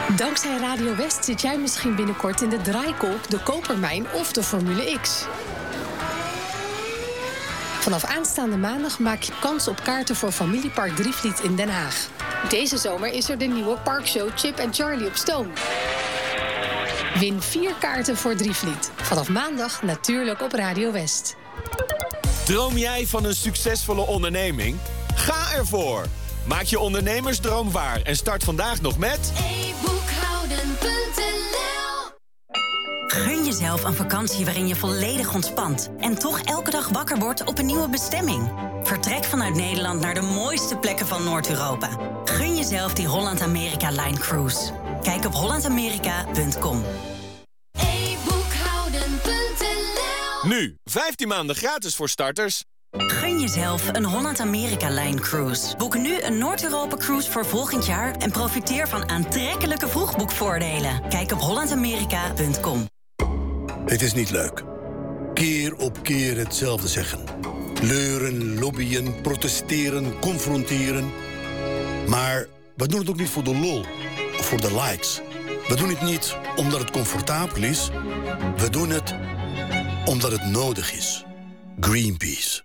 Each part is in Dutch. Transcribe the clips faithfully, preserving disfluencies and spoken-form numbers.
Dankzij Radio West zit jij misschien binnenkort in de Draaikolk, de Kopermijn of de Formule X. Vanaf aanstaande maandag maak je kans op kaarten voor Familiepark Drievliet in Den Haag. Deze zomer is er de nieuwe parkshow Chip en Charlie op stoom. Win vier kaarten voor Drievliet. Vanaf maandag natuurlijk op Radio West. Droom jij van een succesvolle onderneming? Ga ervoor! Maak je ondernemersdroom waar en start vandaag nog met e boekhouden punt n l. Gun jezelf een vakantie waarin je volledig ontspant en toch elke dag wakker wordt op een nieuwe bestemming. Vertrek vanuit Nederland naar de mooiste plekken van Noord-Europa. Gun jezelf die Holland-Amerika-Line Cruise. Kijk op holland amerika punt com. e boekhouden punt n l. nu vijftien maanden gratis voor starters. Gun jezelf een Holland-Amerika-Line Cruise. Boek nu een Noord-Europa-cruise voor volgend jaar en profiteer van aantrekkelijke vroegboekvoordelen. Kijk op holland amerika punt com. Het is niet leuk. Keer op keer hetzelfde zeggen. Leuren, lobbyen, protesteren, confronteren. Maar we doen het ook niet voor de lol of voor de likes. We doen het niet omdat het comfortabel is. We doen het omdat het nodig is. Greenpeace.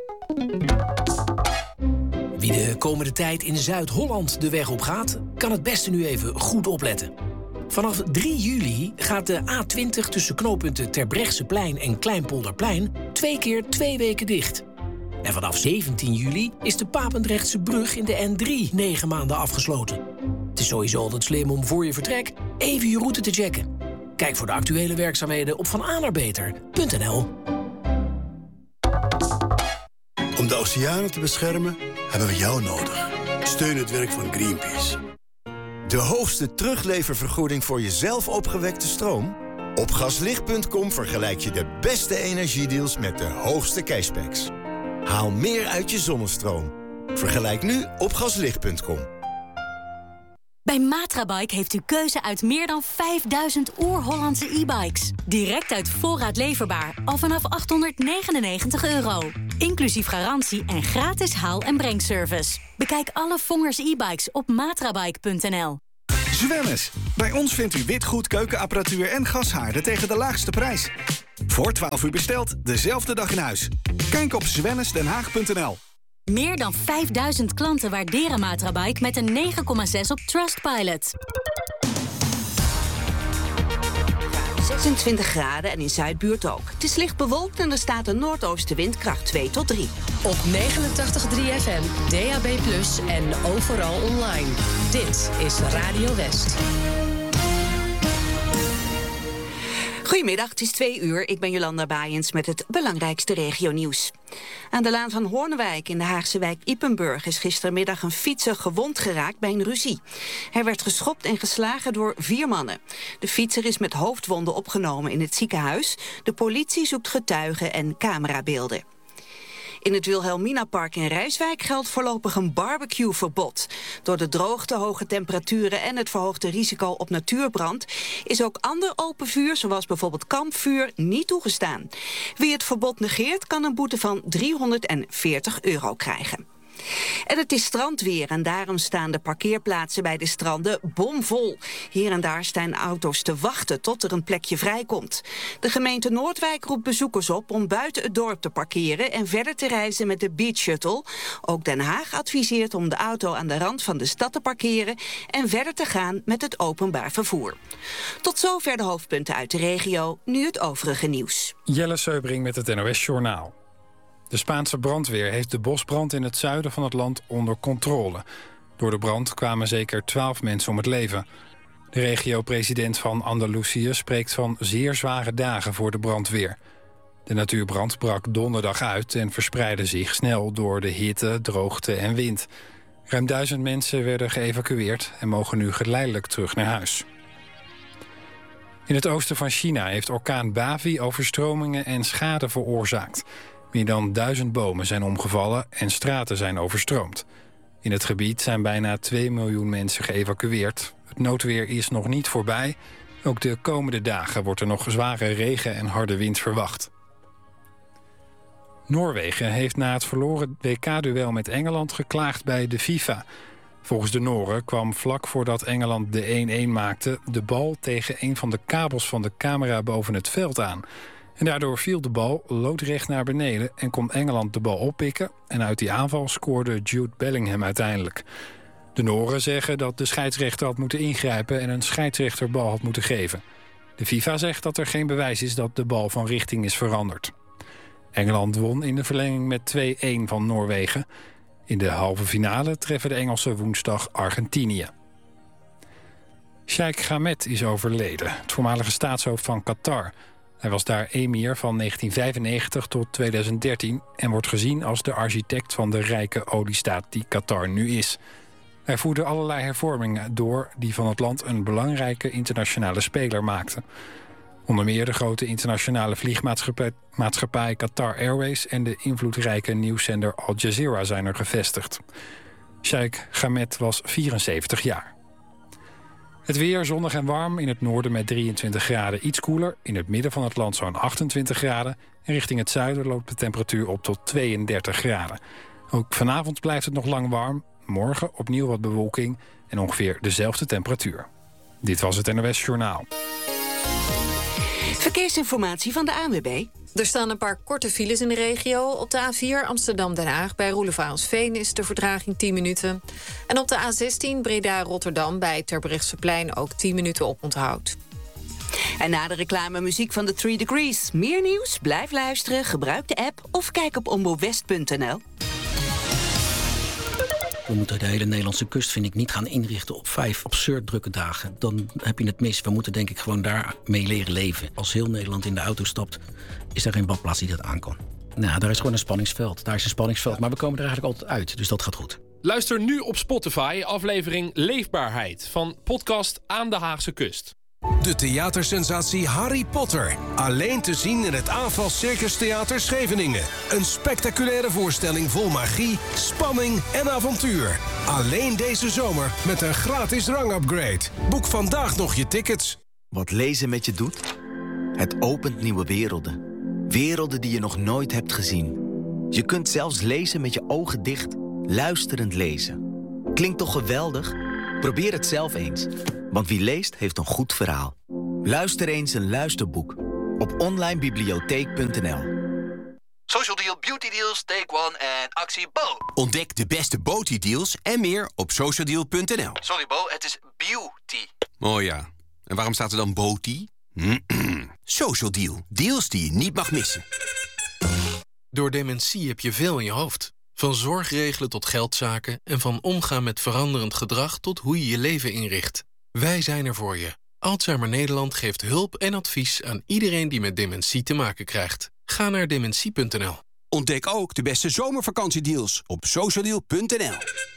Wie de komende tijd in Zuid-Holland de weg op gaat, kan het beste nu even goed opletten. Vanaf drie juli gaat de A twintig tussen knooppunten Terbrechtseplein en Kleinpolderplein twee keer twee weken dicht. En vanaf zeventien juli is de Papendrechtse brug in de N drie negen maanden afgesloten. Het is sowieso altijd slim om voor je vertrek even je route te checken. Kijk voor de actuele werkzaamheden op van A naar beter punt n l. Om de oceanen te beschermen hebben we jou nodig. Steun het werk van Greenpeace. De hoogste terugleververgoeding voor je zelf opgewekte stroom? Op gaslicht punt com vergelijk je de beste energiedeals met de hoogste cashbacks. Haal meer uit je zonnestroom. Vergelijk nu op gaslicht punt com. Bij Matrabike heeft u keuze uit meer dan vijfduizend oer-Hollandse e-bikes. Direct uit voorraad leverbaar, al vanaf achthonderdnegenennegentig euro. Inclusief garantie en gratis haal- en brengservice. Bekijk alle Vongers e-bikes op matrabike punt n l. Zwemmes. Bij ons vindt u witgoed, keukenapparatuur en gashaarden tegen de laagste prijs. Voor twaalf uur besteld, dezelfde dag in huis. Kijk op zwemmes-den-haag punt n l. Meer dan vijfduizend klanten waarderen Matrabike met een negen komma zes op Trustpilot. zesentwintig graden en in Zuidbuurt ook. Het is licht bewolkt en er staat een noordoostenwind kracht twee tot drie. Op negenentachtig komma drie F M, D A B plus, en overal online. Dit is Radio West. Goedemiddag, het is twee uur. Ik ben Jolanda Baaiens met het belangrijkste regionieuws. Aan de laan van Hoornwijk in de Haagse wijk Ypenburg is gistermiddag een fietser gewond geraakt bij een ruzie. Hij werd geschopt en geslagen door vier mannen. De fietser is met hoofdwonden opgenomen in het ziekenhuis. De politie zoekt getuigen en camerabeelden. In het Wilhelminapark in Rijswijk geldt voorlopig een barbecueverbod. Door de droogte, hoge temperaturen en het verhoogde risico op natuurbrand is ook ander open vuur, zoals bijvoorbeeld kampvuur, niet toegestaan. Wie het verbod negeert, kan een boete van driehonderdveertig euro krijgen. En het is strandweer en daarom staan de parkeerplaatsen bij de stranden bomvol. Hier en daar staan auto's te wachten tot er een plekje vrijkomt. De gemeente Noordwijk roept bezoekers op om buiten het dorp te parkeren en verder te reizen met de Beach Shuttle. Ook Den Haag adviseert om de auto aan de rand van de stad te parkeren en verder te gaan met het openbaar vervoer. Tot zover de hoofdpunten uit de regio, nu het overige nieuws. Jelle Seubring met het N O S Journaal. De Spaanse brandweer heeft de bosbrand in het zuiden van het land onder controle. Door de brand kwamen zeker twaalf mensen om het leven. De regio-president van Andalusië spreekt van zeer zware dagen voor de brandweer. De natuurbrand brak donderdag uit en verspreidde zich snel door de hitte, droogte en wind. Ruim duizend mensen werden geëvacueerd en mogen nu geleidelijk terug naar huis. In het oosten van China heeft orkaan Bavi overstromingen en schade veroorzaakt. Meer dan duizend bomen zijn omgevallen en straten zijn overstroomd. In het gebied zijn bijna twee miljoen mensen geëvacueerd. Het noodweer is nog niet voorbij. Ook de komende dagen wordt er nog zware regen en harde wind verwacht. Noorwegen heeft na het verloren W K-duel met Engeland geklaagd bij de FIFA. Volgens de Noren kwam vlak voordat Engeland de één-één maakte de bal tegen een van de kabels van de camera boven het veld aan. En daardoor viel de bal loodrecht naar beneden en kon Engeland de bal oppikken. En uit die aanval scoorde Jude Bellingham uiteindelijk. De Noren zeggen dat de scheidsrechter had moeten ingrijpen en een scheidsrechterbal had moeten geven. De FIFA zegt dat er geen bewijs is dat de bal van richting is veranderd. Engeland won in de verlenging met twee-één van Noorwegen. In de halve finale treffen de Engelsen woensdag Argentinië. Sheikh Hamed is overleden, het voormalige staatshoofd van Qatar. Hij was daar emir van negentien vijfennegentig tot tweeduizend dertien... en wordt gezien als de architect van de rijke oliestaat die Qatar nu is. Hij voerde allerlei hervormingen door die van het land een belangrijke internationale speler maakten. Onder meer de grote internationale vliegmaatschappij Qatar Airways en de invloedrijke nieuwszender Al Jazeera zijn er gevestigd. Sheikh Hamed was vierenzeventig jaar. Het weer zonnig en warm, in het noorden met drieëntwintig graden iets koeler. In het midden van het land zo'n achtentwintig graden. En richting het zuiden loopt de temperatuur op tot tweeëndertig graden. Ook vanavond blijft het nog lang warm. Morgen opnieuw wat bewolking en ongeveer dezelfde temperatuur. Dit was het N O S Journaal. Verkeersinformatie van de A N W B. Er staan een paar korte files in de regio. Op de A vier Amsterdam-Den Haag bij Roelevarensveen is de vertraging tien minuten. En op de A zestien Breda-Rotterdam bij Terbrechtseplein ook tien minuten oponthoud. En na de reclame muziek van de Three Degrees. Meer nieuws? Blijf luisteren, gebruik de app of kijk op omroepwest punt n l. We moeten de hele Nederlandse kust, vind ik, niet gaan inrichten op vijf absurd drukke dagen. Dan heb je het mis. We moeten denk ik gewoon daarmee leren leven. Als heel Nederland in de auto stapt, is er geen badplaats die dat aan kan. Nou, daar is gewoon een spanningsveld. Daar is een spanningsveld, maar we komen er eigenlijk altijd uit. Dus dat gaat goed. Luister nu op Spotify aflevering Leefbaarheid van podcast Aan de Haagse Kust. De theatersensatie Harry Potter. Alleen te zien in het Aanval Circus Theater Scheveningen. Een spectaculaire voorstelling vol magie, spanning en avontuur. Alleen deze zomer met een gratis rangupgrade. Boek vandaag nog je tickets. Wat lezen met je doet? Het opent nieuwe werelden. Werelden die je nog nooit hebt gezien. Je kunt zelfs lezen met je ogen dicht, luisterend lezen. Klinkt toch geweldig? Probeer het zelf eens. Want wie leest, heeft een goed verhaal. Luister eens een luisterboek. Op online bibliotheek punt n l. Social Deal, Beauty Deals, Take One en actie Bo. Ontdek de beste Beauty Deals en meer op social deal punt n l. Sorry Bo, het is beauty. Oh ja, en waarom staat er dan Beauty? Social Deal, deals die je niet mag missen. Door dementie heb je veel in je hoofd. Van zorgregelen tot geldzaken en van omgaan met veranderend gedrag tot hoe je je leven inricht. Wij zijn er voor je. Alzheimer Nederland geeft hulp en advies aan iedereen die met dementie te maken krijgt. Ga naar dementie punt n l. Ontdek ook de beste zomervakantiedeals op social deal punt n l.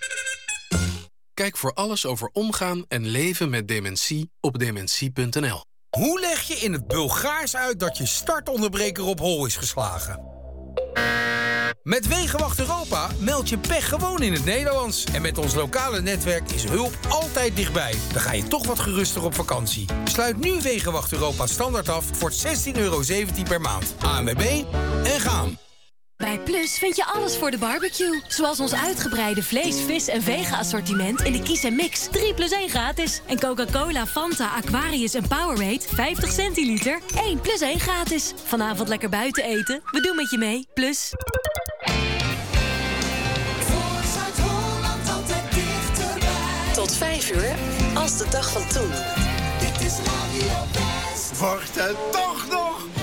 Kijk voor alles over omgaan en leven met dementie op dementie punt n l. Hoe leg je in het Bulgaars uit dat je startonderbreker op hol is geslagen? Met Wegenwacht Europa meld je pech gewoon in het Nederlands. En met ons lokale netwerk is hulp altijd dichtbij. Dan ga je toch wat geruster op vakantie. Sluit nu Wegenwacht Europa standaard af voor zestien euro zeventien per maand. A N W B en gaan. Bij Plus vind je alles voor de barbecue. Zoals ons uitgebreide vlees, vis en vega-assortiment in de Kies en Mix. drie plus één gratis. En Coca-Cola, Fanta, Aquarius en Powerade vijftig centiliter. één plus één gratis. Vanavond lekker buiten eten. We doen met je mee. Plus. Tot vijf uur, als de dag van toen. Dit is Radio West. Wordt het toch nog